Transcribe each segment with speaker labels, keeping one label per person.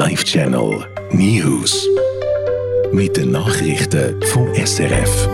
Speaker 1: Live Channel News. Mit den Nachrichten vom SRF.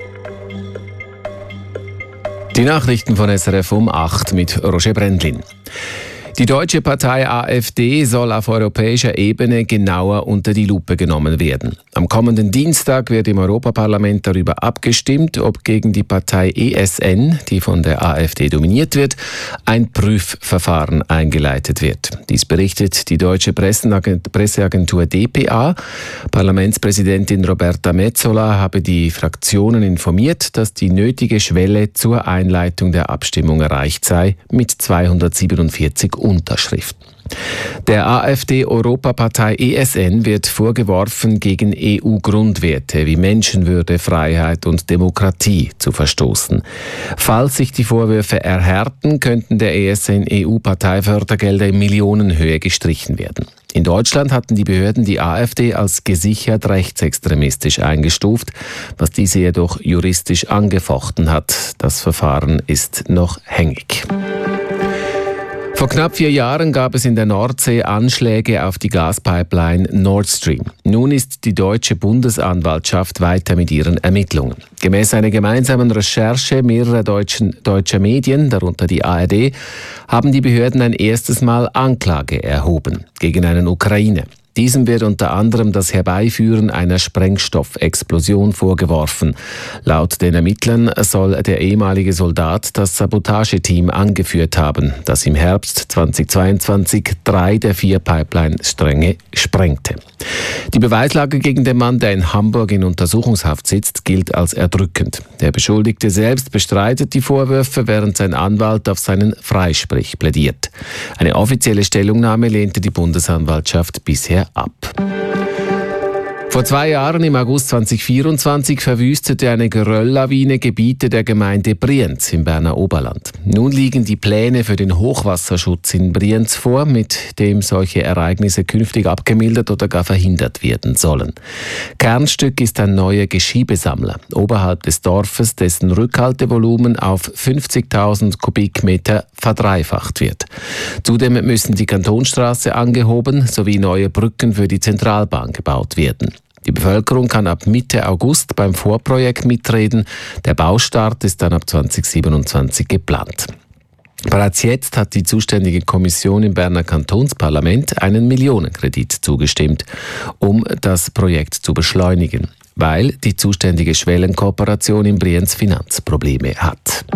Speaker 2: Die Nachrichten von SRF um 8 mit Roger Brendlin. Die deutsche Partei AfD soll auf europäischer Ebene genauer unter die Lupe genommen werden. Am kommenden Dienstag wird im Europaparlament darüber abgestimmt, ob gegen die Partei ESN, die von der AfD dominiert wird, ein Prüfverfahren eingeleitet wird. Dies berichtet die deutsche Presseagentur dpa. Parlamentspräsidentin Roberta Metsola habe die Fraktionen informiert, dass die nötige Schwelle zur Einleitung der Abstimmung erreicht sei mit 247 Unterschriften. Der AfD-Europapartei ESN wird vorgeworfen, gegen EU-Grundwerte wie Menschenwürde, Freiheit und Demokratie zu verstoßen. Falls sich die Vorwürfe erhärten, könnten der ESN EU-Parteifördergelder in Millionenhöhe gestrichen werden. In Deutschland hatten die Behörden die AfD als gesichert rechtsextremistisch eingestuft, was diese jedoch juristisch angefochten hat. Das Verfahren ist noch hängig. Vor knapp 4 Jahren gab es in der Nordsee Anschläge auf die Gaspipeline Nord Stream. Nun ist die deutsche Bundesanwaltschaft weiter mit ihren Ermittlungen. Gemäß einer gemeinsamen Recherche mehrerer deutscher Medien, darunter die ARD, haben die Behörden ein erstes Mal Anklage erhoben gegen einen Ukrainer. Diesem wird unter anderem das Herbeiführen einer Sprengstoffexplosion vorgeworfen. Laut den Ermittlern soll der ehemalige Soldat das Sabotageteam angeführt haben, das im Herbst 2022 3 der 4 Pipeline-Stränge sprengte. Die Beweislage gegen den Mann, der in Hamburg in Untersuchungshaft sitzt, gilt als erdrückend. Der Beschuldigte selbst bestreitet die Vorwürfe, während sein Anwalt auf seinen Freisprich plädiert. Eine offizielle Stellungnahme lehnte die Bundesanwaltschaft bisher ab. Vor 2 Jahren, im August 2024, verwüstete eine Gerölllawine Gebiete der Gemeinde Brienz im Berner Oberland. Nun liegen die Pläne für den Hochwasserschutz in Brienz vor, mit dem solche Ereignisse künftig abgemildert oder gar verhindert werden sollen. Kernstück ist ein neuer Geschiebesammler oberhalb des Dorfes, dessen Rückhaltevolumen auf 50.000 Kubikmeter verdreifacht wird. Zudem müssen die Kantonstraße angehoben sowie neue Brücken für die Zentralbahn gebaut werden. Die Bevölkerung kann ab Mitte August beim Vorprojekt mitreden. Der Baustart ist dann ab 2027 geplant. Bereits jetzt hat die zuständige Kommission im Berner Kantonsparlament einen Millionenkredit zugestimmt, um das Projekt zu beschleunigen, weil die zuständige Schwellenkooperation in Brienz Finanzprobleme hat.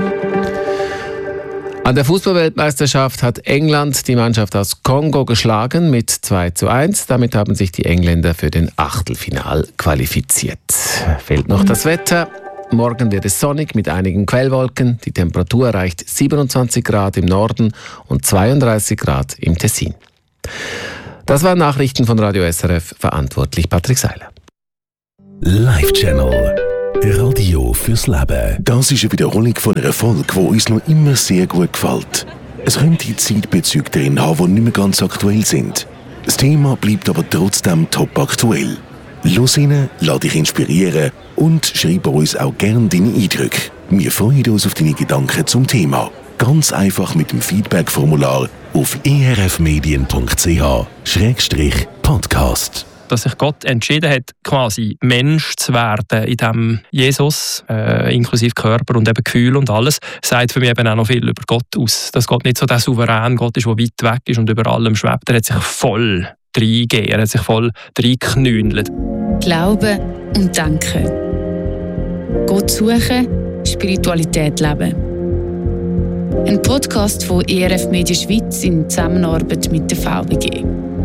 Speaker 2: An der Fußballweltmeisterschaft hat England die Mannschaft aus Kongo geschlagen mit 2:1. Damit haben sich die Engländer für den Achtelfinal qualifiziert. Fehlt noch das Wetter. Morgen wird es sonnig mit einigen Quellwolken. Die Temperatur erreicht 27 Grad im Norden und 32 Grad im Tessin. Das waren Nachrichten von Radio SRF, verantwortlich Patrick Seiler.
Speaker 1: Live Channel Radio fürs Leben. Das ist eine Wiederholung von einer Folge, die uns noch immer sehr gut gefällt. Es könnte Zeitbezüge drin haben, die nicht mehr ganz aktuell sind. Das Thema bleibt aber trotzdem top aktuell. Los rein, lass dich inspirieren und schreib uns auch gerne deine Eindrücke. Wir freuen uns auf deine Gedanken zum Thema. Ganz einfach mit dem Feedback-Formular auf erfmedien.ch/podcast.
Speaker 3: Dass sich Gott entschieden hat, quasi Mensch zu werden, in dem Jesus, inklusive Körper und eben Gefühl und alles, sagt für mich eben auch noch viel über Gott aus. Dass Gott nicht so der souveräne Gott ist, der weit weg ist und über allem schwebt. Er hat sich voll reingegeben, er hat sich voll reingeknündelt.
Speaker 4: Glauben und denken. Gott suchen, Spiritualität leben. Ein Podcast von ERF Media Schweiz in Zusammenarbeit mit der VBG.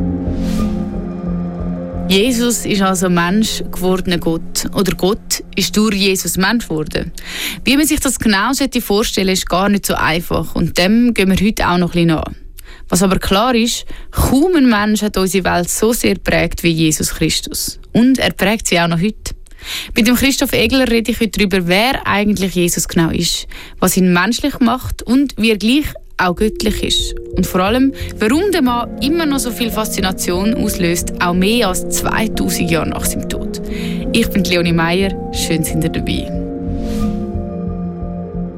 Speaker 4: Jesus ist also Mensch gewordener Gott. Oder Gott ist durch Jesus Mensch geworden. Wie man sich das genau vorstellen sollte, ist gar nicht so einfach. Und dem gehen wir heute auch noch ein bisschen nach. Was aber klar ist, kaum ein Mensch hat unsere Welt so sehr geprägt wie Jesus Christus. Und er prägt sie auch noch heute. Mit dem Christoph Egler rede ich heute darüber, wer eigentlich Jesus genau ist, was ihn menschlich macht und wie er gleich auch göttlich ist. Und vor allem, warum der Mann immer noch so viel Faszination auslöst, auch mehr als 2000 Jahre nach seinem Tod. Ich bin Leonie Meier, schön sind ihr dabei.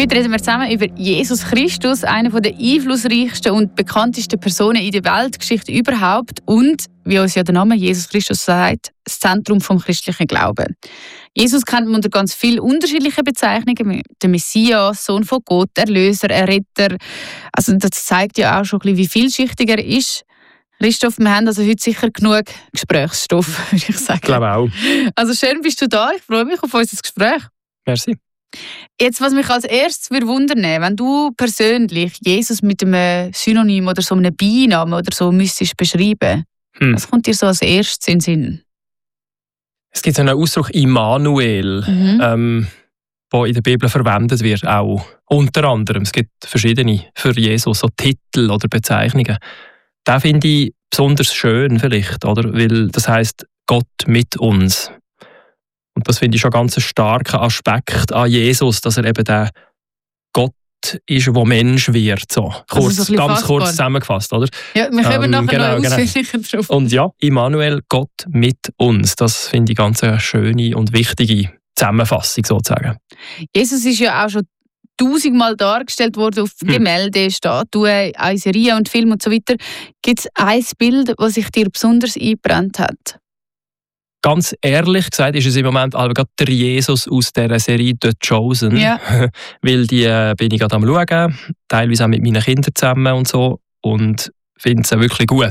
Speaker 4: Heute reden wir zusammen über Jesus Christus, einer der einflussreichsten und bekanntesten Personen in der Weltgeschichte überhaupt und, wie uns ja der Name Jesus Christus sagt, das Zentrum vom christlichen Glauben. Jesus kennt man unter ganz vielen unterschiedlichen Bezeichnungen. Der Messias, Sohn von Gott, Erlöser, Erretter. Also das zeigt ja auch schon ein bisschen, wie vielschichtig er ist. Christoph, wir haben also heute sicher genug Gesprächsstoff, würde ich sagen.
Speaker 3: Ich glaube auch.
Speaker 4: Also schön bist du da, ich freue mich auf unser Gespräch.
Speaker 3: Merci.
Speaker 4: Jetzt, was mich als erstes wundern würde, wenn du persönlich Jesus mit einem Synonym oder so einem Beinamen oder so müsstest beschreiben, was kommt dir so als erstes in den Sinn?
Speaker 3: Es gibt so einen Ausdruck Immanuel, der in der Bibel verwendet wird, auch unter anderem. Es gibt verschiedene für Jesus, so Titel oder Bezeichnungen. Den finde ich besonders schön vielleicht, oder? Weil das heisst Gott mit uns. Und das finde ich schon ganz einen starken Aspekt an Jesus, dass er eben der Gott ist, der Mensch wird. So.
Speaker 4: So
Speaker 3: ganz kurz zusammengefasst, oder?
Speaker 4: Ja, wir kommen nachher noch ausführlicher drauf.
Speaker 3: Und ja, Immanuel, Gott mit uns. Das finde ich ganz eine schöne und wichtige Zusammenfassung sozusagen.
Speaker 4: Jesus ist ja auch schon 1000-mal dargestellt worden auf Gemälde, Statuen, auch in Serien und Filmen und so weiter. Gibt es ein Bild, das sich dir besonders eingebrannt hat?
Speaker 3: Ganz ehrlich gesagt ist es im Moment gerade der Jesus aus dieser Serie «The Chosen».
Speaker 4: Ja.
Speaker 3: Weil die bin ich gerade am schauen, teilweise auch mit meinen Kindern zusammen und so. Und finde es wirklich gut.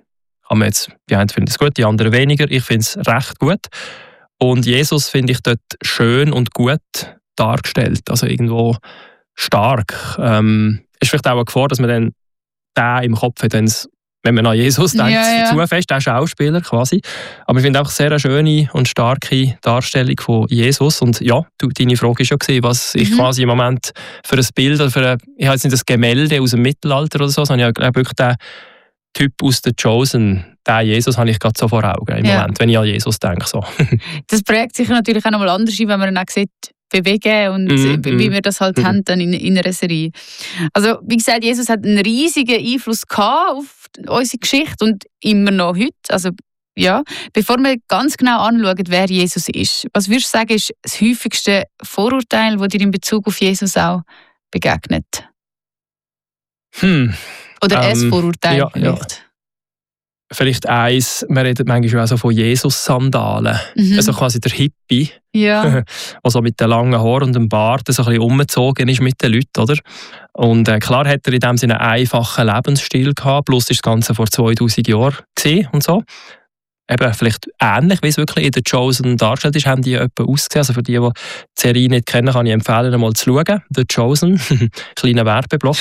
Speaker 3: Die einen finden es gut, die anderen weniger. Ich finde es recht gut. Und Jesus finde ich dort schön und gut dargestellt. Also irgendwo stark. Ist vielleicht auch eine Gefahr, dass man dann den im Kopf hat, wenn man an Jesus denkt, zu fest, der Schauspieler quasi. Aber ich finde auch sehr eine schöne und starke Darstellung von Jesus. Und ja, deine Frage war schon, was ich quasi im Moment für ein Bild oder ich habe jetzt nicht das Gemälde aus dem Mittelalter oder so, sondern ich habe wirklich den Typ aus «The Chosen», den Jesus habe ich gerade so vor Augen im Moment, wenn ich an Jesus denke. So. Das
Speaker 4: prägt sich natürlich auch nochmal anders, wenn man ihn auch sieht, bewegen und wie wir das halt haben dann in einer Serie. Also wie gesagt, Jesus hat einen riesigen Einfluss gehabt auf unsere Geschichte und immer noch heute. Also ja, bevor wir ganz genau anschauen, wer Jesus ist, was würdest du sagen, ist das häufigste Vorurteil, das dir in Bezug auf Jesus auch begegnet? Oder ein Vorurteil vielleicht? Ja.
Speaker 3: Vielleicht eins, man redet manchmal auch so von Jesus-Sandalen. Also quasi der Hippie, der so mit den langen Haaren und dem Bart so ein bisschen umgezogen ist mit den Leuten, oder? Und klar hat er in dem Sinne einen einfachen Lebensstil gehabt, plus ist das Ganze vor 2000 Jahren gewesen und so. Eben vielleicht ähnlich, wie es wirklich in «The Chosen» dargestellt ist, haben die etwa ausgesehen. Also für die die Serie nicht kennen, kann ich empfehlen, einmal zu schauen. «The Chosen», kleiner Werbeblock.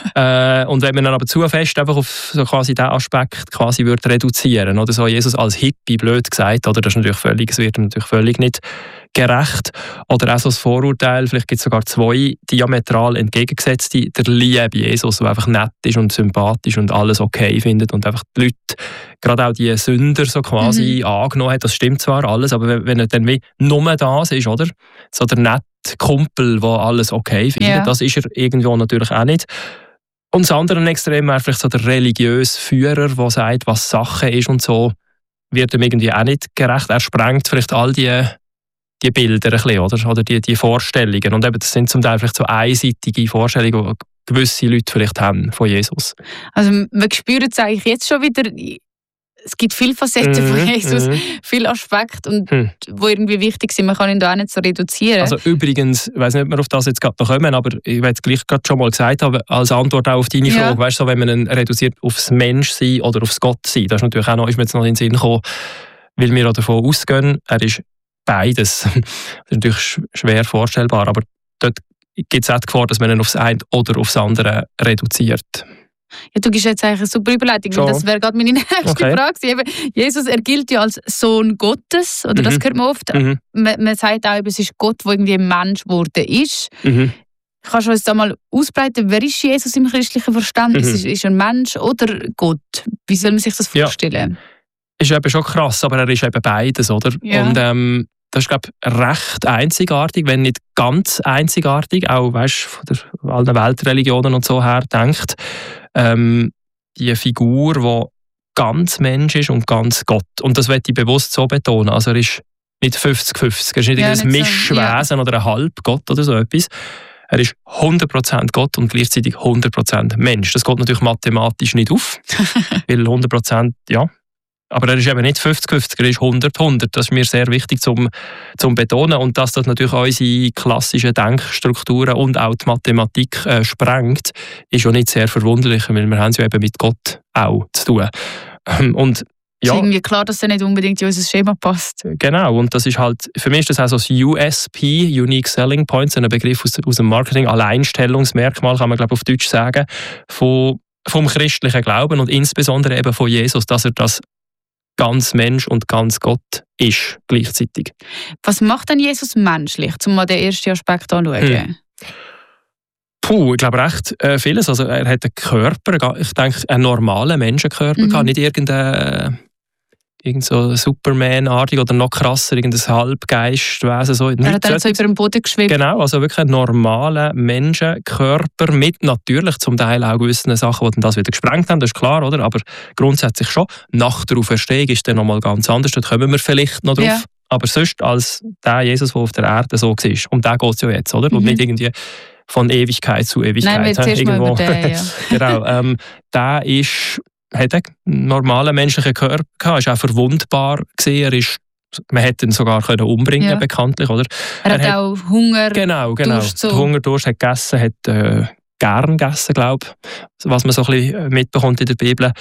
Speaker 3: Und wenn man dann aber zu fest einfach auf so quasi diesen Aspekt quasi würde reduzieren, oder so Jesus als Hippie, blöd gesagt, oder das ist natürlich es wird natürlich völlig nicht gerecht. Oder auch so das Vorurteil, vielleicht gibt es sogar zwei diametral entgegengesetzte, der liebe Jesus, der einfach nett ist und sympathisch und alles okay findet und einfach die Leute, gerade auch die Sünder so quasi angenommen hat. Das stimmt zwar alles, aber wenn er dann wie nur das ist, oder? So der nette Kumpel, der alles okay findet, das ist er irgendwo natürlich auch nicht. Und das andere Extrem wäre vielleicht so der religiöse Führer, der sagt, was Sache ist und so, wird ihm irgendwie auch nicht gerecht. Er sprengt vielleicht all die Bilder ein bisschen, oder die Vorstellungen. Und eben, das sind zum Teil vielleicht so einseitige Vorstellungen, die gewisse Leute vielleicht haben von Jesus.
Speaker 4: Also man spürt es eigentlich jetzt schon wieder, es gibt viele Facetten von Jesus, viele Aspekte, und die irgendwie wichtig sind. Man kann ihn da auch nicht so reduzieren.
Speaker 3: Also übrigens, ich weiss nicht, ob wir auf das jetzt gerade noch kommen, aber ich werde es gleich gerade schon mal gesagt haben, als Antwort auch auf deine Frage, weißt du, so, wenn man ihn reduziert aufs Menschsein oder aufs Gottsein, das ist natürlich auch noch, ist mir jetzt noch in den Sinn gekommen, weil wir auch davon ausgehen, er ist beides. Das ist natürlich schwer vorstellbar, aber dort gibt es auch die Gefahr, dass man ihn aufs eine oder aufs andere reduziert.
Speaker 4: Ja, du gibst jetzt eigentlich eine super Überleitung, weil das wäre gerade meine nächste Frage. Eben, Jesus, er gilt ja als Sohn Gottes, oder das hört man oft. Man sagt auch, es ist Gott, der irgendwie ein Mensch geworden ist. Kannst du uns da mal ausbreiten, wer ist Jesus im christlichen Verständnis? Ist er ein Mensch oder Gott? Wie soll man sich das vorstellen?
Speaker 3: Ist eben schon krass, aber er ist eben beides, oder?
Speaker 4: Ja.
Speaker 3: Und das ist, glaube ich, recht einzigartig, wenn nicht ganz einzigartig, auch weißt, von allen Weltreligionen und so her denkt. Die Figur, die ganz Mensch ist und ganz Gott. Und das möchte ich bewusst so betonen. Also er ist nicht 50-50, er ist nicht ein Mischwesen oder ein Halbgott oder so etwas. Er ist 100% Gott und gleichzeitig 100% Mensch. Das geht natürlich mathematisch nicht auf, weil 100%, ja. Aber er ist eben nicht 50-50, er ist 100-100. Das ist mir sehr wichtig zum betonen. Und dass das natürlich unsere klassischen Denkstrukturen und auch die Mathematik sprengt, ist ja nicht sehr verwunderlich, weil wir haben es ja eben mit Gott auch zu tun. Und ja,
Speaker 4: ist irgendwie klar, dass er nicht unbedingt in unser Schema passt.
Speaker 3: Genau, und das ist halt, für mich ist das auch so das USP, Unique Selling Points, ein Begriff aus dem Marketing, Alleinstellungsmerkmal, kann man glaube ich auf Deutsch sagen, vom christlichen Glauben und insbesondere eben von Jesus, dass er das ganz Mensch und ganz Gott ist gleichzeitig.
Speaker 4: Was macht denn Jesus menschlich, um mal den ersten Aspekt anzuschauen?
Speaker 3: Ich glaube recht vieles. Also er hat einen Körper, ich denke, einen normalen Menschenkörper gehabt, nicht irgend so Superman-artig oder noch krasser, irgendein Halbgeistwesen. So.
Speaker 4: Er hat so über den Boden geschwebt.
Speaker 3: Genau, also wirklich einen normalen Menschenkörper mit natürlich zum Teil auch gewissen Sachen, die das wieder gesprengt haben, das ist klar, oder? Aber grundsätzlich schon. Nach der Auferstehung ist dann nochmal ganz anders, da kommen wir vielleicht noch drauf. Ja. Aber sonst als der Jesus, der auf der Erde so war. Um den geht es ja jetzt, oder? Und nicht irgendwie von Ewigkeit zu Ewigkeit.
Speaker 4: Nein, wir zuerst mal über den, ja.
Speaker 3: Genau, der hat einen normalen menschlichen Körper gehabt, ist auch verwundbar gewesen, man hätte ihn sogar umbringen bekanntlich, oder?
Speaker 4: Er hat auch Hunger,
Speaker 3: genau.
Speaker 4: Durst, so.
Speaker 3: Hunger, Durst, hat gegessen, hat gern gegessen, glaube ich, was man so ein bisschen mitbekommt in der Bibel.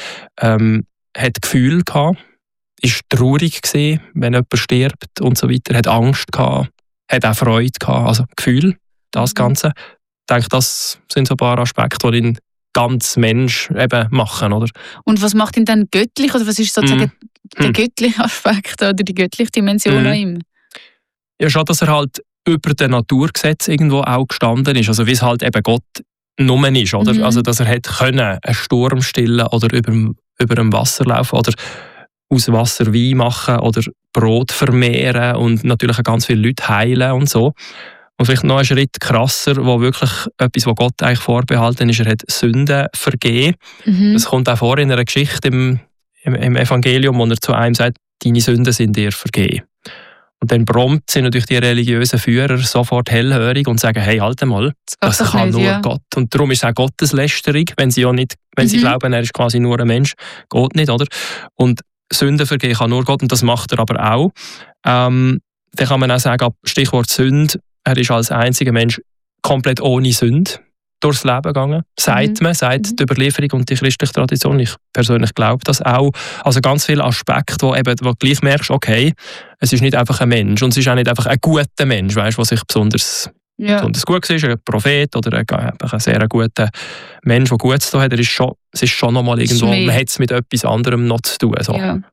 Speaker 3: Hat Gefühl gehabt, ist traurig gewesen, wenn jemand stirbt und so weiter, hat Angst gehabt, hat auch Freude gehabt, also Gefühl, das Ganze. Ich denke, das sind so ein paar Aspekte, die ihn ganz Mensch eben machen, oder?
Speaker 4: Und was macht ihn dann göttlich? Oder was ist sozusagen der göttliche Aspekt oder die göttliche Dimension an ihm?
Speaker 3: Ja, schon, dass er halt über den Naturgesetz irgendwo auch gestanden ist. Also wie es halt eben Gott nur ist, oder? Also dass er hätte können einen Sturm stillen oder über dem Wasser laufen oder aus Wasser Wein machen oder Brot vermehren und natürlich ganz viele Leute heilen und so. Und vielleicht noch einen Schritt krasser, wo wirklich etwas, was Gott eigentlich vorbehalten ist, er hat Sünden vergeben. Das kommt auch vor in einer Geschichte im Evangelium, wo er zu einem sagt, deine Sünden sind dir vergeben. Und dann prompt sind natürlich die religiösen Führer sofort hellhörig und sagen, hey, halt mal, das kann nicht, nur Gott. Und darum ist es auch Gotteslästerung, wenn sie sie glauben, er ist quasi nur ein Mensch, geht nicht, oder? Und Sünden vergeben kann nur Gott und das macht er aber auch. Dann kann man auch sagen, Stichwort Sünde, er ist als einziger Mensch komplett ohne Sünde durchs Leben gegangen. Sagt die Überlieferung und die christliche Tradition. Ich persönlich glaube das auch. Also ganz viele Aspekte, wo du gleich merkst, okay, es ist nicht einfach ein Mensch und es ist auch nicht einfach ein guter Mensch, weißt, der sich besonders gut ist, ein Prophet oder ein sehr guter Mensch, der gut zu tun hat. Es ist schon nochmal irgendwo, man hat es mit etwas anderem noch zu tun. So. Ja.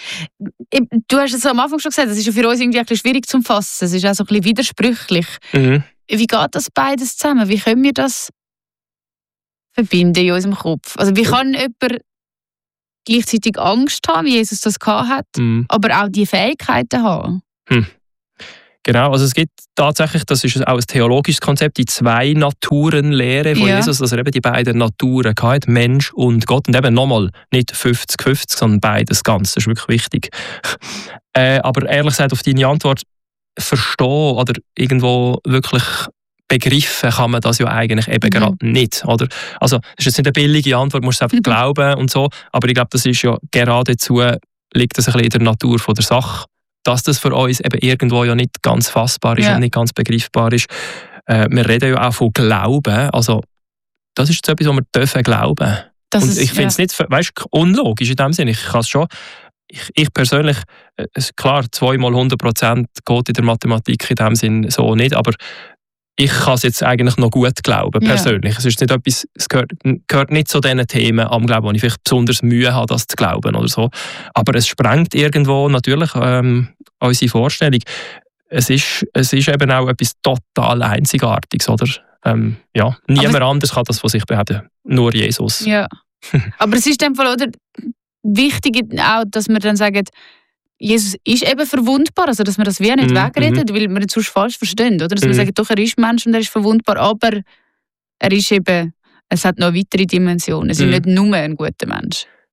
Speaker 4: Du hast es am Anfang schon gesagt, es ist ja für uns irgendwie ein bisschen schwierig zu fassen. Es ist auch so ein bisschen widersprüchlich. Wie geht das beides zusammen? Wie können wir das verbinden in unserem Kopf? Also wie kann jemand gleichzeitig Angst haben, wie Jesus das gehabt hat, aber auch die Fähigkeiten haben?
Speaker 3: Genau, also es gibt tatsächlich, das ist auch ein theologisches Konzept, die Zwei-Naturen-Lehre von Jesus, dass er eben die beiden Naturen hatte, Mensch und Gott. Und eben nochmal, nicht 50-50, sondern beides ganz, das ist wirklich wichtig. Aber ehrlich gesagt, auf deine Antwort, verstehen oder irgendwo wirklich begriffen kann man das ja eigentlich eben gerade nicht. Oder? Also das ist jetzt nicht eine billige Antwort, du musst es einfach glauben und so, aber ich glaube, das ist ja geradezu, liegt das ein bisschen in der Natur von der Sache, dass das für uns eben irgendwo ja nicht ganz fassbar ist und nicht ganz begreifbar ist. Wir reden ja auch von Glauben, also das ist jetzt etwas, was wir dürfen glauben. Und ich finde es nicht, unlogisch in dem Sinne. Ich kann es schon, ich persönlich, klar, 2 mal 100% geht in der Mathematik in dem Sinn so nicht, aber ich kann es jetzt eigentlich noch gut glauben, persönlich. Es ist nicht etwas, es gehört nicht zu diesen Themen am Glauben, wo ich vielleicht besonders Mühe habe, das zu glauben oder so. Aber es sprengt irgendwo natürlich unsere Vorstellung. Es ist eben auch etwas total Einzigartiges, oder? Niemand anders kann das von sich behaupten, nur Jesus.
Speaker 4: Ja. Aber es ist in dem Fall, oder, wichtig auch, dass wir dann sagen, Jesus ist eben verwundbar, also dass wir das wie nicht wegredet, weil wir es sonst falsch verstehen, oder? Dass wir sagen, doch, er ist Mensch und er ist verwundbar, aber er ist eben, es hat noch weitere Dimensionen. Es ist nicht nur ein guter Mensch.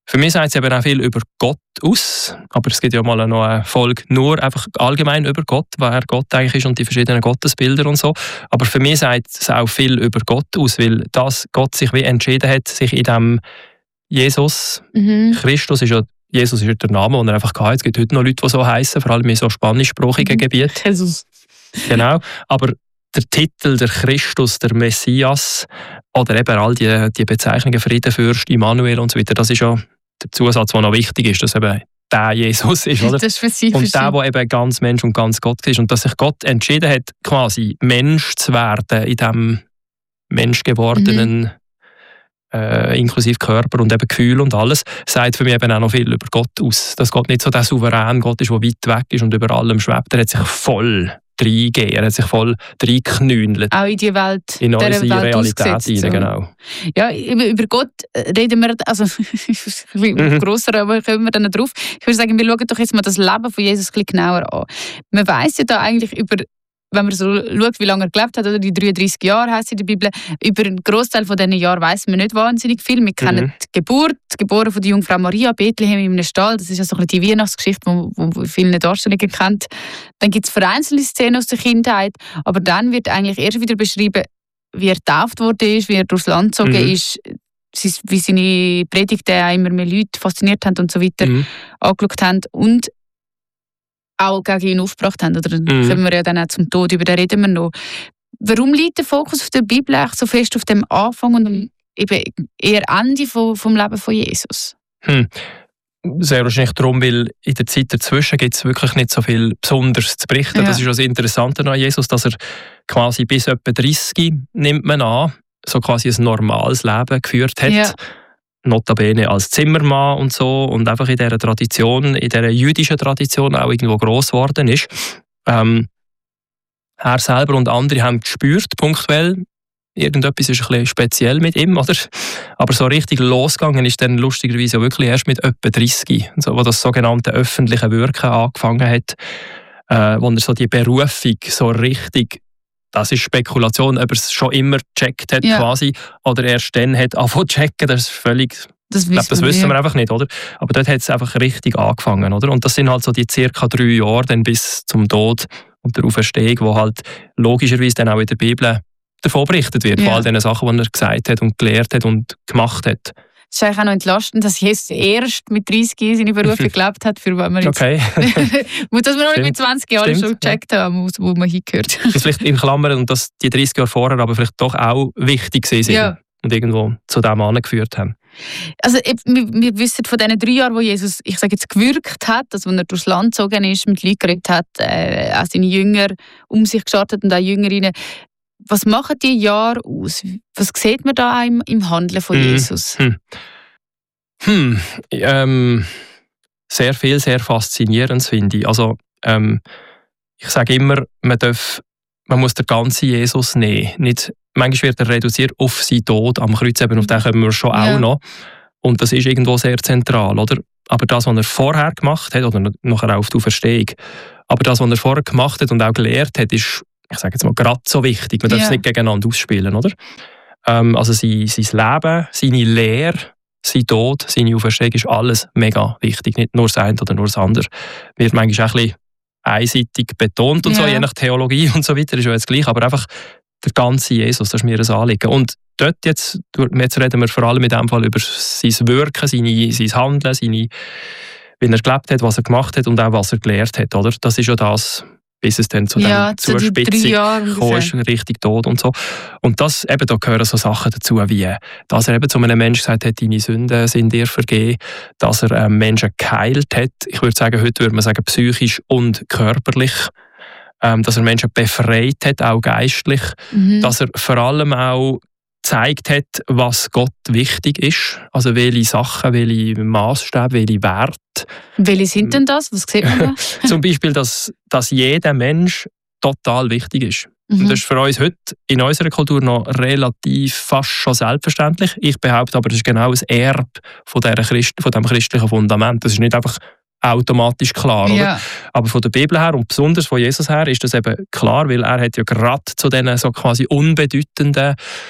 Speaker 3: Für mich sagt es eben auch viel über Gott aus, aber es gibt ja mal noch eine Folge nur einfach allgemein über Gott, wer Gott eigentlich ist und die verschiedenen Gottesbilder und so. Aber für mich sagt es auch viel über Gott aus, weil Gott sich wie entschieden hat, sich in dem Jesus, Jesus ist ja der Name, den er einfach hatte. Es gibt heute noch Leute, die so heißen, vor allem in so spanischsprachigen Gebieten.
Speaker 4: Jesus.
Speaker 3: Genau, aber der Titel, der Christus, der Messias oder eben all die Bezeichnungen Friedenfürst, Immanuel und so weiter, das ist ja der Zusatz, der noch wichtig ist, dass eben der Jesus ist, oder?
Speaker 4: Das spezifisch.
Speaker 3: Und der eben ganz Mensch und ganz Gott ist. Und dass sich Gott entschieden hat, quasi Mensch zu werden in diesem menschgewordenen, inklusive Körper und eben Gefühl und alles, sagt für mich eben auch noch viel über Gott aus. Dass Gott nicht so der souveräne Gott ist, der weit weg ist und über allem schwebt. Er hat sich voll reingegeben, er hat sich voll reingeknündelt.
Speaker 4: Auch in die Welt,
Speaker 3: in unsere Realität rein,
Speaker 4: so.
Speaker 3: Genau.
Speaker 4: Ja, über Gott reden wir, also grosser, aber kommen wir dann drauf. Ich würde sagen, wir schauen doch jetzt mal das Leben von Jesus ein bisschen genauer an. Man weiss ja da eigentlich über, wenn man so schaut, wie lange er gelebt hat, oder die 33 Jahre heisst in der Bibel, über einen Grossteil von diesen Jahren weiss man nicht wahnsinnig viel. Wir kennen die Geburt, geboren von der Jungfrau Maria, Bethlehem in einem Stall. Das ist ja so ein bisschen die Weihnachtsgeschichte, die viele Darstellungen kennt. Dann gibt es vereinzelte Szenen aus der Kindheit, aber dann wird eigentlich erst wieder beschrieben, wie er getauft wurde, wie er durchs Land gezogen ist, wie seine Predigten auch immer mehr Leute fasziniert haben und so weiter angeschaut haben und auch gegen ihn aufgebracht haben. Oder dann kommen wir ja dann auch zum Tod, über den reden wir noch. Warum liegt der Fokus auf der Bibel eigentlich so fest auf dem Anfang und eben eher Ende vom Leben von Jesus?
Speaker 3: Sehr wahrscheinlich darum, weil in der Zeit dazwischen gibt es wirklich nicht so viel Besonderes zu berichten. Ja. Das ist das Interessante an Jesus, dass er quasi bis etwa 30, nimmt man an, so quasi ein normales Leben geführt hat. Ja. Notabene als Zimmermann und so und einfach in dieser Tradition, in dieser jüdischen Tradition auch irgendwo gross geworden ist. Er selber und andere haben gespürt, punktuell, irgendetwas ist ein bisschen speziell mit ihm, oder? Aber so richtig losgegangen ist dann lustigerweise wirklich erst mit etwa 30, so, wo das sogenannte öffentliche Wirken angefangen hat, wo er so die Berufung so richtig, das ist Spekulation, ob er es schon immer gecheckt hat quasi, oder erst dann hat angefangen zu checken, das ist völlig... Das wissen wir einfach nicht, oder? Aber dort hat es einfach richtig angefangen, oder? Und das sind halt so die circa 3 Jahre dann bis zum Tod und der Auferstehung, wo halt logischerweise dann auch in der Bibel davon berichtet wird, von all den Sachen, die er gesagt hat und gelehrt hat und gemacht hat.
Speaker 4: Es ist eigentlich auch noch entlastend, dass Jesus erst mit 30 seine Berufung gelebt hat, für wenn man jetzt...
Speaker 3: Okay.
Speaker 4: dass wir noch nicht mit 20 Jahren schon gecheckt haben, wo man hingehört.
Speaker 3: Das vielleicht in Klammern, und dass die 30 Jahre vorher aber vielleicht doch auch wichtig sind und irgendwo zu dem angeführt haben.
Speaker 4: Also wir wissen von diesen 3 Jahren, wo Jesus, ich sage jetzt, gewirkt hat, also wenn er durchs Land gezogen ist, mit Leuten geredet hat, auch seine Jünger um sich geschaut hat und auch Jüngerinnen. Was machen die Jahre aus? Was sieht man da im Handeln von Jesus? Sehr viel, sehr faszinierend, finde ich. Also, ich sage immer, man muss den ganzen Jesus nehmen. Nicht, manchmal wird er reduziert auf seinen Tod am Kreuz, eben auf den kommen wir schon auch noch. Und das ist irgendwo sehr zentral, oder? Aber das, was er vorher gemacht hat, oder nachher auch auf die Auferstehung, aber das, was er vorher gemacht hat und auch gelehrt hat, ist, ich sage jetzt mal, gerade so wichtig. Man darf es nicht gegeneinander ausspielen, oder? Also sein Leben, seine Lehre, sein Tod, seine Auferstehung ist alles mega wichtig. Nicht nur das eine oder nur das andere. Wird manchmal auch ein bisschen einseitig betont und so, je nach Theologie und so weiter, ist ja jetzt gleich. Aber einfach der ganze Jesus, das ist mir ein Anliegen. Und dort jetzt reden wir vor allem in diesem Fall über sein Wirken, sein Handeln, wie er gelebt hat, was er gemacht hat und auch was er gelehrt hat. Oder? Das ist ja das, bis es dann zu der Zuspitzung gekommen ist, richtig Tod und so. Und das, eben, da gehören so Sachen dazu, wie, dass er eben zu einem Menschen gesagt hat, deine Sünden sind dir vergeben, dass er Menschen geheilt hat. Ich würde sagen, heute würde man sagen, psychisch und körperlich. Dass er Menschen befreit hat, auch geistlich. Dass er vor allem auch gezeigt hat, was Gott wichtig ist. Also welche Sachen, welche Maßstäbe, welche Werte. Welche sind denn das? Was sieht man da?
Speaker 3: Zum Beispiel, dass jeder Mensch total wichtig ist. Und das ist für uns heute in unserer Kultur noch relativ fast schon selbstverständlich. Ich behaupte aber, das ist genau ein Erbe von diesem christlichen Fundament. Das ist nicht einfach automatisch klar, oder? Aber von der Bibel her und besonders von Jesus her ist das eben klar, weil er hat ja gerade zu diesen so quasi unbedeutenden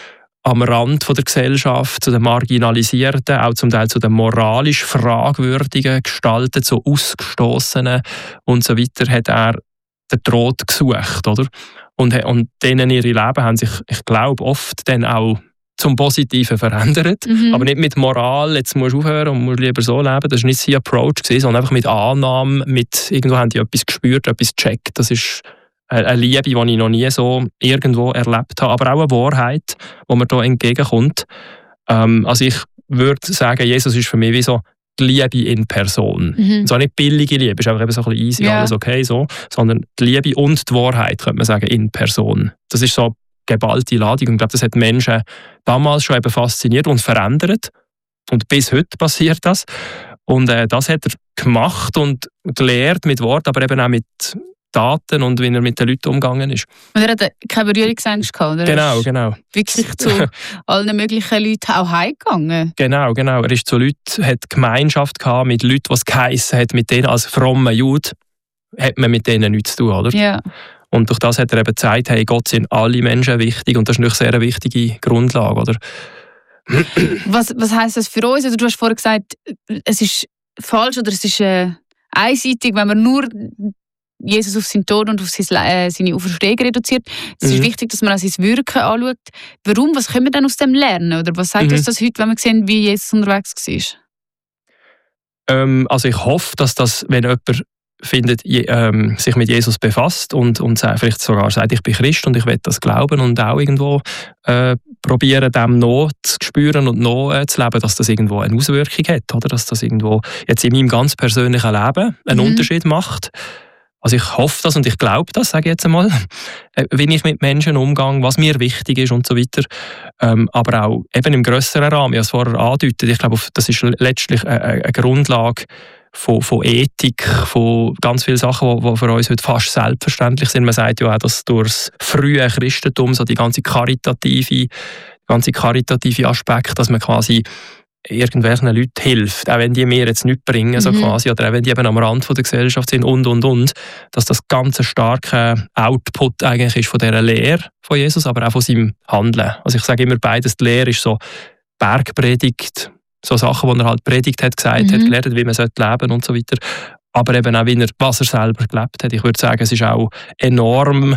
Speaker 3: am Rand von der Gesellschaft, zu den Marginalisierten, auch zum Teil zu den moralisch fragwürdigen Gestalten, zu Ausgestossenen und so weiter, hat er den Tod gesucht, oder? Und denen ihre Leben haben sich, ich glaube, oft dann auch zum Positiven verändert. Aber nicht mit Moral, jetzt musst du aufhören und musst lieber so leben. Das war nicht sein Approach, sondern einfach mit Annahme, irgendwo haben die etwas gespürt, etwas gecheckt. Das ist eine Liebe, die ich noch nie so irgendwo erlebt habe. Aber auch eine Wahrheit, die mir hier entgegenkommt. Also ich würde sagen, Jesus ist für mich wie so die Liebe in Person. Und zwar nicht billige Liebe, ist einfach eben so ein bisschen easy, alles okay, so, sondern die Liebe und die Wahrheit, könnte man sagen, in Person. Das ist so geballte Ladung. Und ich glaube, das hat Menschen damals schon eben fasziniert und verändert. Und bis heute passiert das. Und das hat er gemacht und gelehrt mit Worten, aber eben auch mit Daten und wie er mit den Leuten umgegangen ist.
Speaker 4: Und er hatte keine Berührungsängste gehabt, oder?
Speaker 3: Genau.
Speaker 4: Wirklich zu allen möglichen Leuten auch heimgegangen.
Speaker 3: Genau. Er ist zu Leuten, hat Gemeinschaft gehabt mit Leuten, die es geheissen hat, mit denen als frommer Jude hat man mit denen nichts zu tun, oder?
Speaker 4: Ja.
Speaker 3: Und durch das hat er eben gezeigt, hey, Gott sind alle Menschen wichtig und das ist natürlich sehr eine wichtige Grundlage, oder?
Speaker 4: Was heisst das für uns? Also, du hast vorhin gesagt, es ist falsch oder es ist einseitig, wenn man nur Jesus auf seinen Tod und auf seine Auferstehung reduziert. Es ist wichtig, dass man auch sein Wirken anschaut. Warum? Was können wir denn aus dem lernen? Oder was sagt uns das heute, wenn wir sehen, wie Jesus unterwegs war?
Speaker 3: Also ich hoffe, dass das, wenn jemand findet, sich mit Jesus befasst und vielleicht sogar sagt, ich bin Christ und ich will das glauben und auch irgendwo probieren, dem noch zu spüren und noch zu leben, dass das irgendwo eine Auswirkung hat, oder? Dass das irgendwo jetzt in meinem ganz persönlichen Leben einen Unterschied macht. Also ich hoffe das und ich glaube das, sage ich jetzt einmal, wie ich mit Menschen umgehe, was mir wichtig ist und so weiter. Aber auch eben im grösseren Rahmen, ich habe es vorher angedeutet, ich glaube, das ist letztlich eine Grundlage von Ethik, von ganz vielen Sachen, die für uns heute fast selbstverständlich sind. Man sagt ja auch, dass durch das frühe Christentum, so die ganze karitative Aspekt, dass man quasi irgendwelchen Leuten hilft, auch wenn die mir jetzt nichts bringen, so quasi, oder auch wenn die eben am Rand von der Gesellschaft sind und, dass das ganz starke Output eigentlich ist von dieser Lehre von Jesus, aber auch von seinem Handeln. Also ich sage immer beides, die Lehre ist so Bergpredigt, so Sachen, die er halt predigt hat, gesagt hat, gelernt, wie man leben sollte und so weiter, aber eben auch, was er selber gelebt hat. Ich würde sagen, es ist auch enorm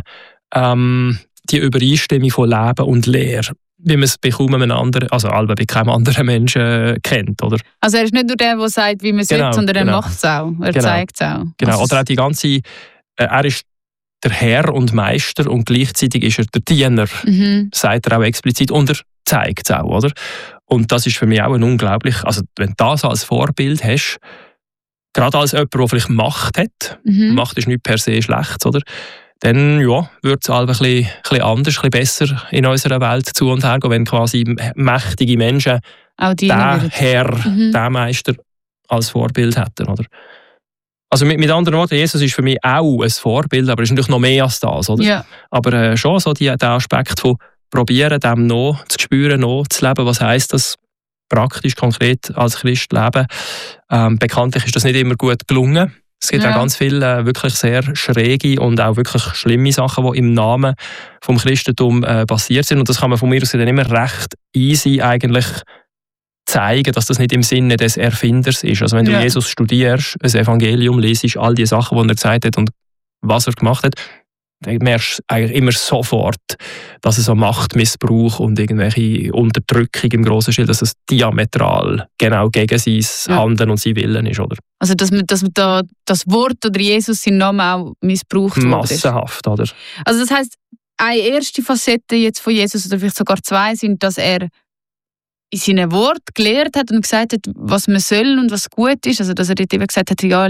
Speaker 3: die Übereinstimmung von Leben und Lehre, wie man es bei kaum einem anderen, also bei keinem anderen Menschen kennt, oder? Also
Speaker 4: er ist nicht nur der sagt, wie man es will, sondern er macht es auch, er zeigt es auch.
Speaker 3: Genau, oder auch die ganze, er ist der Herr und Meister und gleichzeitig ist er der Diener, sagt er auch explizit, und er zeigt es auch, oder? Und das ist für mich auch ein unglaublich, also wenn du das als Vorbild hast, gerade als jemand, der vielleicht Macht hat, Macht ist nicht per se schlecht, oder? Dann wird es ein bisschen anders, ein bisschen besser in unserer Welt zu und her gehen, wenn quasi mächtige Menschen den Herr, den Meister als Vorbild hätten, oder? Also mit anderen Worten, Jesus ist für mich auch ein Vorbild, aber es ist natürlich noch mehr als das, oder? Ja. Aber schon so der Aspekt von probieren, dem noch zu spüren, noch zu leben, was heisst das praktisch, konkret als Christ leben. Bekanntlich ist das nicht immer gut gelungen. Es gibt auch ganz viele wirklich sehr schräge und auch wirklich schlimme Sachen, die im Namen vom Christentum passiert sind. Und das kann man von mir aus dann immer recht easy eigentlich zeigen, dass das nicht im Sinne des Erfinders ist. Also wenn du Jesus studierst, ein Evangelium liest, all die Sachen, die er gesagt hat und was er gemacht hat, dann merkst du eigentlich immer sofort, dass es so Machtmissbrauch und irgendwelche Unterdrückung im grossen Stil, dass es diametral genau gegen sein Handeln und sein Willen ist, oder?
Speaker 4: Also dass man da das Wort oder Jesus seinen Namen auch missbraucht wurde.
Speaker 3: Massenhaft, oder?
Speaker 4: Also das heisst, eine erste Facette jetzt von Jesus, oder vielleicht sogar zwei, sind, dass er in seinen Worten gelehrt hat und gesagt hat, was man soll und was gut ist. Also dass er dort eben gesagt hat, ja,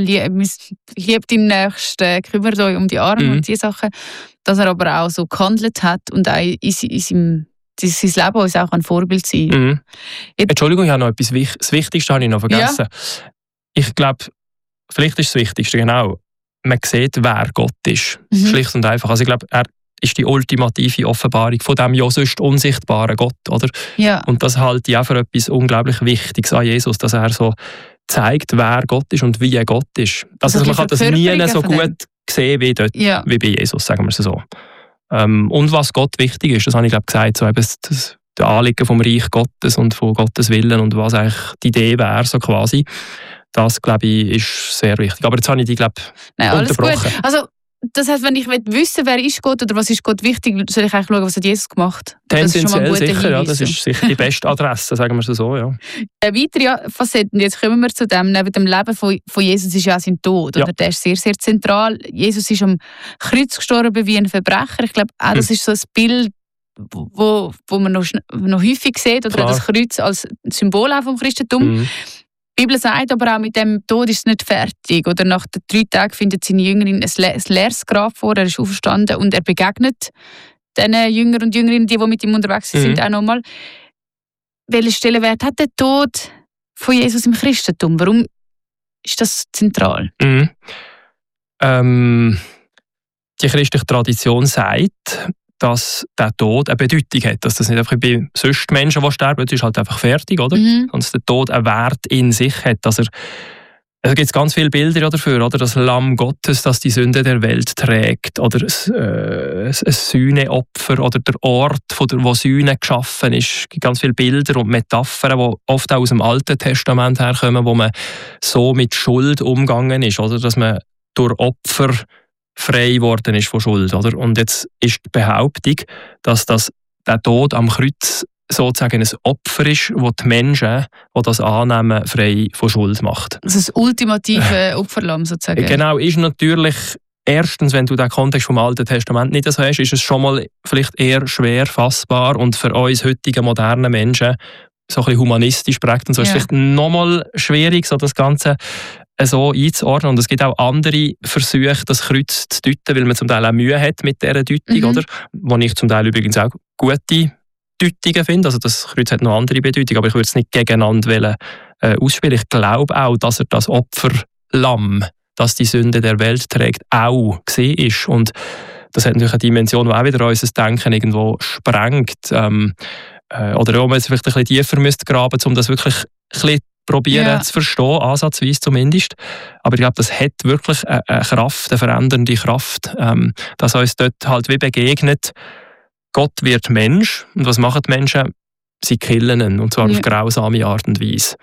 Speaker 4: liebt deinen Nächsten, kümmert euch um die Armen und diese Sachen. Dass er aber auch so gehandelt hat und auch in sein Leben uns auch ein Vorbild sein.
Speaker 3: Entschuldigung, ich habe noch etwas, das Wichtigste habe ich noch vergessen. Ja. Ich glaube, vielleicht ist das Wichtigste, genau, man sieht, wer Gott ist. Schlicht und einfach. Also ich glaube, er ist die ultimative Offenbarung von dem ja sonst unsichtbaren Gott, oder? Ja. Und das halte ich auch für etwas unglaublich Wichtiges an Jesus, dass er so zeigt, wer Gott ist und wie Gott ist. Also man kann das nie so gut sehen wie dort, wie bei Jesus, sagen wir es so. Und was Gott wichtig ist, das habe ich glaube gesagt, so eben das Anliegen vom Reich Gottes und von Gottes Willen und was eigentlich die Idee wäre, so quasi. Das, glaube ich, ist sehr wichtig. Aber jetzt habe ich die, glaube ich, unterbrochen.
Speaker 4: Gut. Also, das heisst, wenn ich wissen, wer ist Gott oder was ist Gott wichtig, soll ich eigentlich schauen, was hat Jesus gemacht?
Speaker 3: Tendenziell sicher, ja, das ist sicher die beste Adresse, sagen wir es so. Ja.
Speaker 4: Weitere Facetten, jetzt kommen wir zu dem, neben dem Leben von Jesus ist ja auch sein Tod. Oder? Der ist sehr, sehr zentral. Jesus ist am Kreuz gestorben wie ein Verbrecher. Ich glaube, auch das ist so ein Bild, wo man noch häufig sieht, oder das Kreuz als Symbol auch vom Christentum. Die Bibel sagt aber auch, mit dem Tod ist es nicht fertig. Oder nach den 3 Tagen findet seine Jüngerin ein leeres Grab vor, er ist auferstanden und er begegnet den Jüngern und Jüngerinnen, die mit ihm unterwegs sind, auch nochmal. Welchen Stellenwert hat der Tod von Jesus im Christentum? Warum ist das zentral?
Speaker 3: Die christliche Tradition sagt, dass der Tod eine Bedeutung hat. Dass das nicht einfach bei sonst Menschen, die sterben, das ist halt einfach fertig, oder? Dass der Tod einen Wert in sich hat. Dass es gibt ganz viele Bilder dafür, oder? Das Lamm Gottes, das die Sünde der Welt trägt. Oder ein Sühneopfer oder der Ort, wo Sühne geschaffen ist. Es gibt ganz viele Bilder und Metaphern, die oft auch aus dem Alten Testament herkommen, wo man so mit Schuld umgegangen ist. Oder? Dass man durch Opfer frei geworden ist von Schuld. Oder? Und jetzt ist die Behauptung, dass der Tod am Kreuz sozusagen ein Opfer ist, das die Menschen, die das annehmen, frei von Schuld macht.
Speaker 4: Also das ultimative Opferlamm sozusagen.
Speaker 3: Genau, ist natürlich erstens, wenn du den Kontext vom Alten Testament nicht so hast, ist es schon mal vielleicht eher schwer fassbar und für uns heutige moderne Menschen so ein bisschen humanistisch prägt und so ist es vielleicht nochmal schwierig, so das Ganze so einzuordnen. Und es gibt auch andere Versuche, das Kreuz zu deuten, weil man zum Teil auch Mühe hat mit dieser Deutung, oder? Wo ich zum Teil übrigens auch gute Deutungen finde. Also das Kreuz hat noch andere Bedeutung, aber ich würde es nicht gegeneinander ausspielen. Ich glaube auch, dass er das Opferlamm, das die Sünde der Welt trägt, auch gesehen ist. Und das hat natürlich eine Dimension, die auch wieder unser Denken irgendwo sprengt. Oder wo man jetzt vielleicht ein bisschen tiefer müsste graben, um das wirklich ein bisschen probieren zu verstehen, ansatzweise zumindest. Aber ich glaube, das hat wirklich eine Kraft, eine verändernde Kraft, dass uns dort halt wie begegnet, Gott wird Mensch. Und was machen die Menschen? Sie killen ihn, und zwar auf grausame Art und Weise.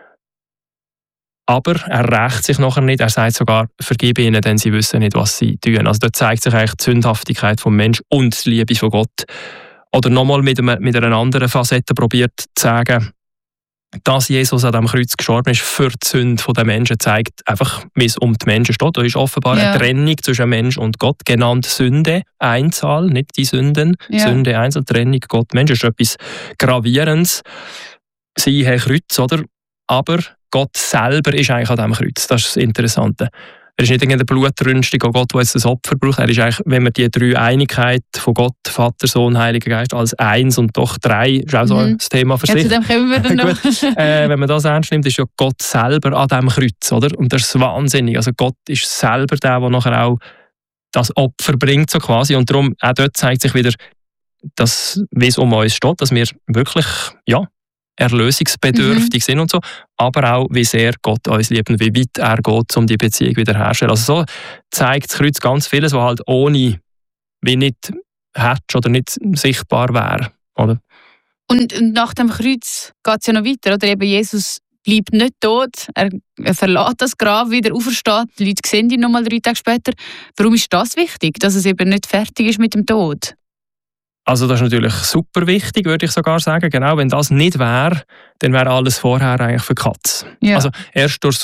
Speaker 3: Aber er rächt sich nachher nicht, er sagt sogar, vergib ihnen, denn sie wissen nicht, was sie tun. Also dort zeigt sich eigentlich die Sündhaftigkeit vom Menschen und die Liebe von Gott. Oder nochmal mit einer anderen Facette probiert zu sagen, dass Jesus an diesem Kreuz gestorben ist für die Sünde der Menschen, zeigt einfach, wie es um die Menschen steht. Da ist offenbar eine Trennung zwischen Mensch und Gott, genannt Sünde, Einzahl, nicht die Sünden. Sünde, Einzahl, Trennung, Gott, Mensch. Das ist etwas Gravierendes. Sie haben Kreuz, oder? Aber Gott selber ist eigentlich an diesem Kreuz. Das ist das Interessante. Er ist nicht irgendeine Blutrünstung, oh Gott, der jetzt ein Opfer braucht. Er ist eigentlich, wenn man die Dreieinigkeit von Gott, Vater, Sohn, Heiliger Geist als eins und doch drei, ist auch so ein Thema für sich.
Speaker 4: Zu dem kommen wir dann noch.
Speaker 3: Wenn man das ernst nimmt, ist ja Gott selber an diesem Kreuz, oder? Und das ist wahnsinnig. Also Gott ist selber der nachher auch das Opfer bringt, so quasi. Und darum, auch dort zeigt sich wieder, dass, wie es um uns steht, dass wir wirklich, erlösungsbedürftig sind und so, aber auch, wie sehr Gott uns liebt und wie weit er geht, um die Beziehung wiederherzustellen. Also so zeigt das Kreuz ganz vieles, was halt ohne, wie nicht hättest oder nicht sichtbar wäre. Oder?
Speaker 4: Und nach dem Kreuz geht es ja noch weiter, oder? Eben Jesus bleibt nicht tot, er verlässt das Grab, wieder aufersteht, die Leute sehen ihn nochmal 3 Tage später. Warum ist das wichtig, dass es eben nicht fertig ist mit dem Tod?
Speaker 3: Also das ist natürlich super wichtig, würde ich sogar sagen. Genau, wenn das nicht wäre, dann wäre alles vorher eigentlich für Katz. Ja. Also erst durch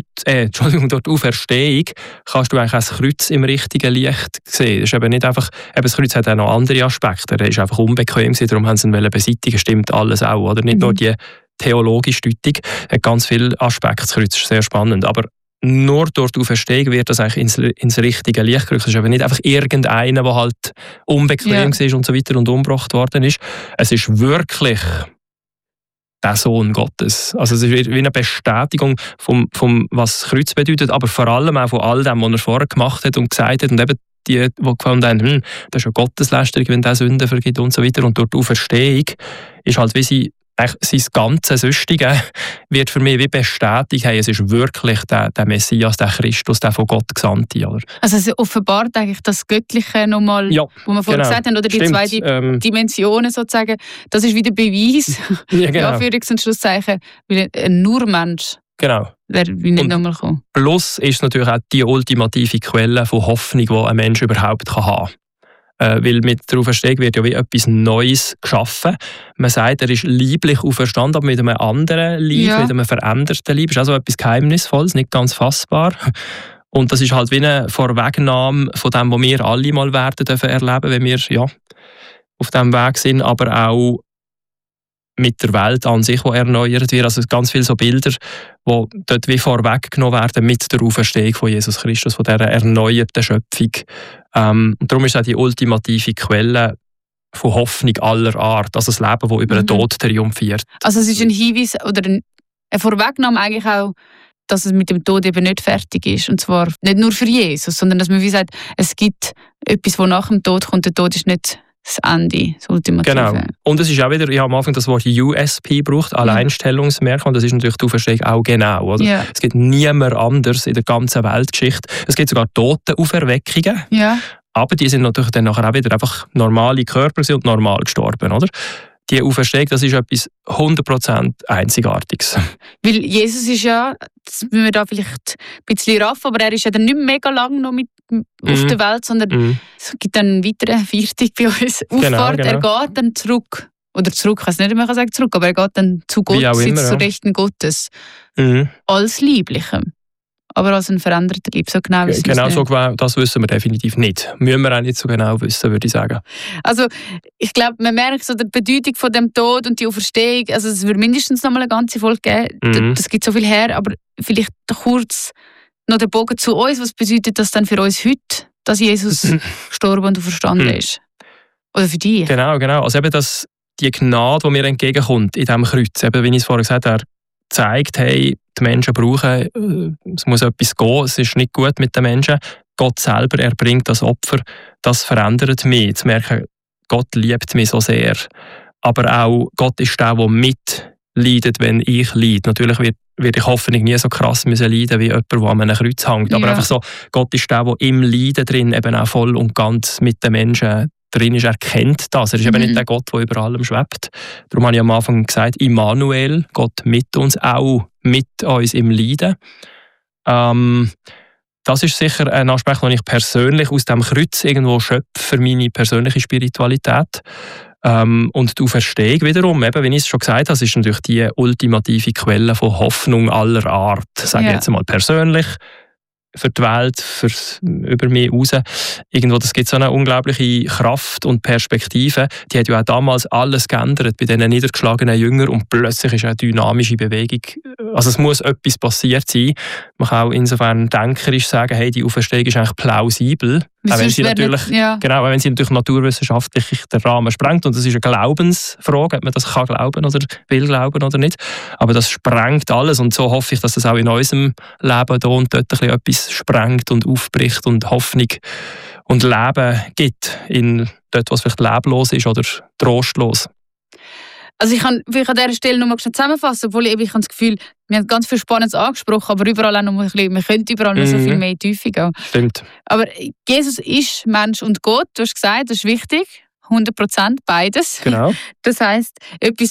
Speaker 3: die Auferstehung kannst du eigentlich das Kreuz im richtigen Licht sehen. Das ist eben nicht einfach, das Kreuz hat auch noch andere Aspekte. Er ist einfach unbequem gewesen, darum haben sie ihn beseitigen. Stimmt alles auch, oder? Nicht nur die theologische Deutung, hat ganz viele Aspekte. Das Kreuz ist sehr spannend, aber nur durch die Auferstehung wird das eigentlich ins richtige Licht gerückt. Es ist aber nicht einfach irgendeiner, der halt unbequem war und so weiter und umgebracht worden ist. Es ist wirklich der Sohn Gottes. Also es ist wie eine Bestätigung vom was Kreuz bedeutet, aber vor allem auch von all dem, was er vorher gemacht hat und gesagt hat. Und eben die gefunden haben, das ist ja Gotteslästerung, wenn der Sünden vergibt und so weiter. Und durch die Auferstehung ist halt wie sie sein ganzes Süstige wird für mich wie bestätigt, hey, es ist wirklich der Messias, der Christus, der von Gott Gesandte. Oder?
Speaker 4: Also es offenbart eigentlich das Göttliche nochmal,
Speaker 3: ja,
Speaker 4: wo wir vorhin gesagt haben, oder die
Speaker 3: stimmt.
Speaker 4: zwei Dimensionen sozusagen, das ist wieder Beweis,
Speaker 3: ja, genau.
Speaker 4: Anführungs- und Schlusszeichen, weil ein Urmensch
Speaker 3: genau.
Speaker 4: wäre nicht nochmal kommen.
Speaker 3: Plus ist natürlich auch die ultimative Quelle von Hoffnung, die ein Mensch überhaupt haben kann. Weil mit der Auferstehung wird ja wie etwas Neues geschaffen. Man sagt, er ist lieblich auferstanden, aber mit einem anderen Leib, mit einem veränderten Leib. Das ist also etwas Geheimnisvolles, nicht ganz fassbar. Und das ist halt wie eine Vorwegnahme von dem, was wir alle mal werden dürfen erleben, wenn wir auf diesem Weg sind, aber auch mit der Welt an sich, die erneuert wird. Also ganz viele so Bilder, die dort wie vorweggenommen werden mit der Auferstehung von Jesus Christus, von dieser erneuerten Schöpfung. Und darum ist es auch die ultimative Quelle von Hoffnung aller Art, also das Leben, das über den Tod triumphiert.
Speaker 4: Also es ist ein Hinweis oder eine Vorwegnahme eigentlich auch, dass es mit dem Tod eben nicht fertig ist. Und zwar nicht nur für Jesus, sondern dass man wie sagt, es gibt etwas, das nach dem Tod kommt. Der Tod ist nicht das Ende, das Ultimative. Genau.
Speaker 3: Und es ist auch wieder, ich habe am Anfang das Wort USP gebraucht, Alleinstellungsmerkmal, und das ist natürlich die Auferstehung auch genau. Oder? Ja. Es gibt niemand anders in der ganzen Weltgeschichte. Es gibt sogar Totenauferweckungen, aber die sind natürlich dann nachher auch wieder einfach normale Körper und normal gestorben. Oder? Die Auferstehung, das ist etwas 100% Einzigartiges.
Speaker 4: Weil Jesus ist ja, das müssen wir da vielleicht ein bisschen raffen, aber er ist ja dann nicht mega lange noch mit auf der Welt, sondern es gibt dann einen weiteren Viertag bei uns. Auffahrt, genau. Er geht dann zurück. Oder zurück, ich weiß nicht, ob man sagen zurück, aber er geht dann zu Gott, sitzt zu Rechten Gottes. Als Lieblichem. Aber als ein veränderter Leib. So genau wissen wir
Speaker 3: so genau, das wissen wir definitiv nicht. Müssen wir auch nicht so genau wissen, würde ich sagen.
Speaker 4: Also, ich glaube, man merkt so die Bedeutung von dem Tod und die Auferstehung. Also, es wird mindestens noch mal eine ganze Folge geben. Das gibt so viel her. Aber vielleicht kurz noch den Bogen zu uns. Was bedeutet das dann für uns heute, dass Jesus gestorben und auferstanden ist? Oder für dich?
Speaker 3: Genau. Also eben die Gnade, die mir entgegenkommt in diesem Kreuz. Eben, wie ich es vorhin gesagt habe, zeigt, hey, die Menschen brauchen, es muss etwas gehen, es ist nicht gut mit den Menschen. Gott selber, er bringt das Opfer, das verändert mich. Zu merken, Gott liebt mich so sehr. Aber auch Gott ist der mitleidet, wenn ich leide. Natürlich wird ich hoffentlich nie so krass müssen leiden wie jemand, der an einem Kreuz hängt. Aber einfach so, Gott ist der im Leiden drin eben auch voll und ganz mit den Menschen drin ist, er kennt das. Er ist eben nicht der Gott, der über allem schwebt. Darum habe ich am Anfang gesagt, Immanuel, Gott mit uns, auch mit uns im Leiden. Das ist sicher ein Aspekt, den ich persönlich aus dem Kreuz irgendwo schöpfe für meine persönliche Spiritualität. Und die Auferstehung wiederum, eben, wie ich es schon gesagt habe, ist natürlich die ultimative Quelle von Hoffnung aller Art. Sage ich jetzt einmal persönlich, für die Welt, über mich raus. Irgendwo, das gibt so eine unglaubliche Kraft und Perspektive. Die hat ja auch damals alles geändert bei diesen niedergeschlagenen Jüngern und plötzlich ist eine dynamische Bewegung. Also es muss etwas passiert sein. Man kann auch insofern denkerisch sagen, hey, die Auferstehung ist eigentlich plausibel. Auch wenn sie natürlich, genau, wenn sie natürlich naturwissenschaftlich den Rahmen sprengt. Und das ist eine Glaubensfrage, ob man das kann glauben oder will glauben oder nicht. Aber das sprengt alles. Und so hoffe ich, dass das auch in unserem Leben hier und dort ein bisschen etwas sprengt und aufbricht und Hoffnung und Leben gibt. In dort, was vielleicht leblos ist oder trostlos.
Speaker 4: Also ich kann vielleicht an dieser Stelle noch mal zusammenfassen, obwohl ich habe das Gefühl, wir haben ganz viel Spannendes angesprochen, aber überall auch noch ein bisschen, wir können überall noch so viel mehr in die Tiefe gehen.
Speaker 3: Stimmt.
Speaker 4: Aber Jesus ist Mensch und Gott, du hast gesagt, das ist wichtig, 100% beides.
Speaker 3: Genau.
Speaker 4: Das heisst, etwas,